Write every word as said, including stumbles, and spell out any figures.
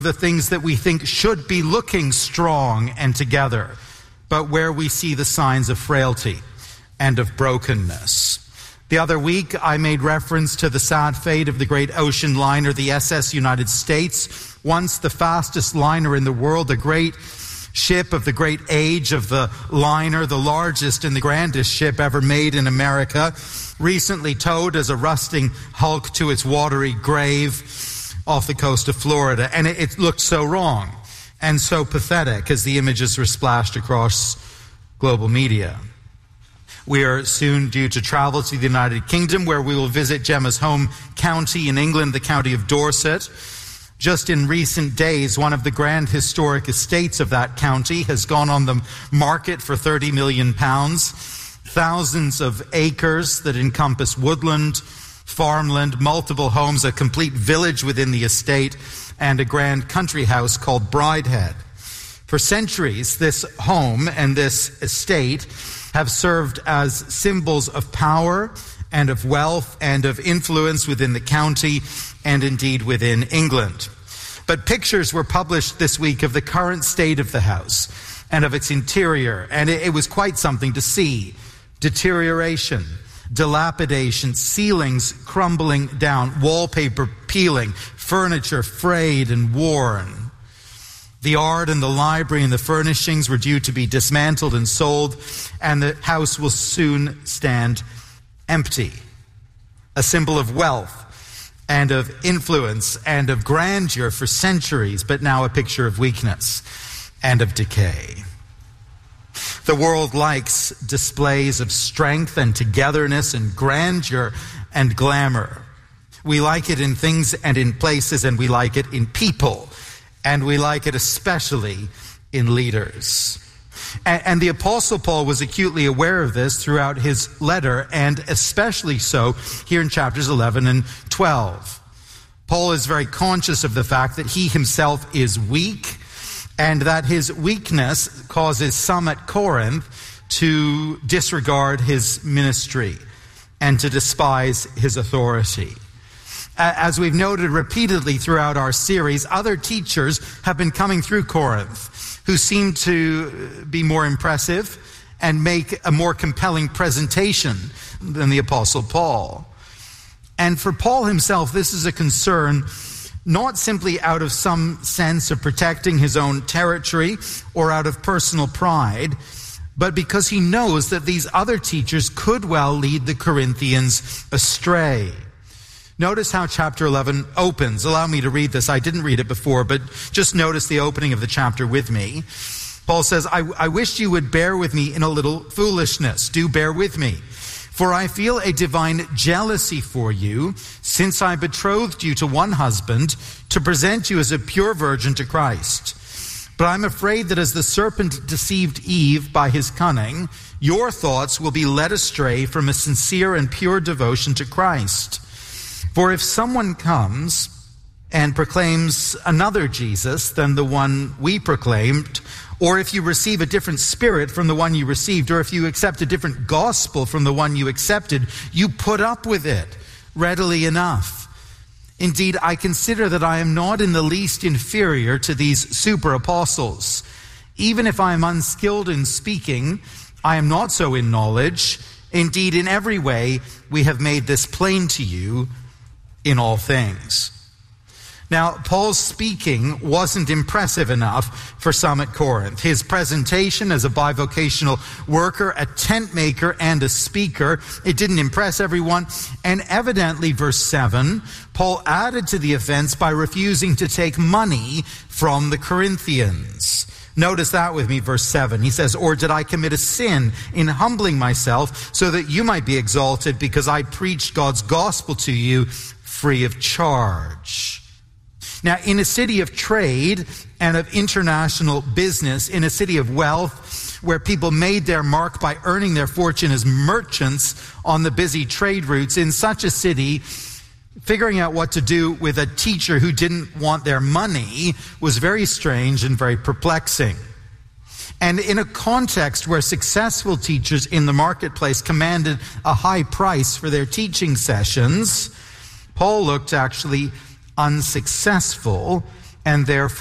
the things that we think should be looking strong and together, but where we see the signs of frailty and of brokenness. The other week, I made reference to the sad fate of the great ocean liner, the S S United States, once the fastest liner in the world, the great ship of the great age of the liner, the largest and the grandest ship ever made in America, recently towed as a rusting hulk to its watery grave off the coast of Florida. And it, it looked so wrong and so pathetic as the images were splashed across global media. We are soon due to travel to the United Kingdom, where we will visit Gemma's home county in England, the county of Dorset. Just in recent days, one of the grand historic estates of that county has gone on the market for thirty million pounds. Thousands of acres that encompass woodland, farmland, multiple homes, a complete village within the estate, and a grand country house called Bridehead. For centuries, this home and this estate have served as symbols of power and of wealth and of influence within the county and indeed within England. But pictures were published this week of the current state of the house and of its interior, and it, it was quite something to see. Deterioration, dilapidation, ceilings crumbling down, wallpaper peeling, furniture frayed and worn. The art and the library and the furnishings were due to be dismantled and sold, and the house will soon stand empty. A symbol of wealth and of influence and of grandeur for centuries, but now a picture of weakness and of decay. The world likes displays of strength and togetherness and grandeur and glamour. We like it in things and in places, and we like it in people. And we like it especially in leaders. And, and the Apostle Paul was acutely aware of this throughout his letter, and especially so here in chapters eleven and twelve. Paul is very conscious of the fact that he himself is weak, and that his weakness causes some at Corinth to disregard his ministry and to despise his authority. As we've noted repeatedly throughout our series, other teachers have been coming through Corinth who seem to be more impressive and make a more compelling presentation than the Apostle Paul. And for Paul himself, this is a concern not simply out of some sense of protecting his own territory or out of personal pride, but because he knows that these other teachers could well lead the Corinthians astray. Notice how chapter eleven opens. Allow me to read this. I didn't read it before, but just notice the opening of the chapter with me. Paul says, I, I wish you would bear with me in a little foolishness. Do bear with me. For I feel a divine jealousy for you, since I betrothed you to one husband, to present you as a pure virgin to Christ. But I'm afraid that as the serpent deceived Eve by his cunning, your thoughts will be led astray from a sincere and pure devotion to Christ. For if someone comes and proclaims another Jesus than the one we proclaimed, or if you receive a different spirit from the one you received, or if you accept a different gospel from the one you accepted, you put up with it readily enough. Indeed, I consider that I am not in the least inferior to these super apostles. Even if I am unskilled in speaking, I am not so in knowledge. Indeed, in every way, we have made this plain to you in all things. Now, Paul's speaking wasn't impressive enough for some at Corinth. His presentation as a bivocational worker, a tent maker, and a speaker, it didn't impress everyone. And evidently, verse seven, Paul added to the offense by refusing to take money from the Corinthians. Notice that with me, verse seven. He says, or did I commit a sin in humbling myself so that you might be exalted because I preached God's gospel to you free of charge? Now, in a city of trade and of international business, in a city of wealth, where people made their mark by earning their fortune as merchants on the busy trade routes, in such a city, figuring out what to do with a teacher who didn't want their money was very strange and very perplexing. And in a context where successful teachers in the marketplace commanded a high price for their teaching sessions, Paul looked actually unsuccessful and therefore